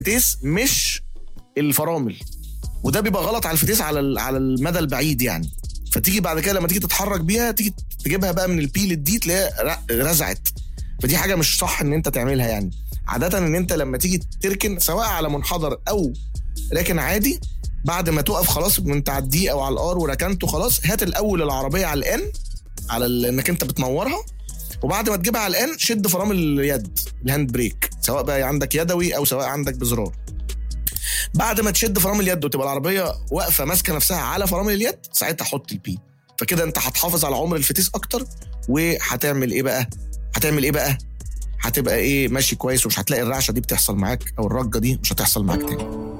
الفتيس مش الفرامل، وده بيبقى غلط على الفتيس على المدى البعيد يعني. فتيجي بعد كده لما تيجي تتحرك بيها تيجي تجيبها بقى من البي للدي تلاقيها رزعت، فدي حاجه مش صح ان انت تعملها يعني. عاده ان انت لما تيجي تركن سواء على منحدر او راكن عادي، بعد ما تقف خلاص من تعديه او على الار وركنته خلاص، هات الاول العربيه على الان، على انك انت بتنورها، وبعد ما تجيبها على الان شد فرامل اليد الهاند بريك، سواء بقى عندك يدوي او سواء عندك بزرار. بعد ما تشد فرامل اليد وتبقى العربيه واقفه ماسكه نفسها على فرامل اليد، ساعتها حط البي. فكده انت هتحافظ على عمر الفتيس اكتر، وهتعمل ايه بقى هتبقى ايه ماشي كويس، ومش هتلاقي الرعشه دي بتحصل معاك او الرجه دي مش هتحصل معاك تاني.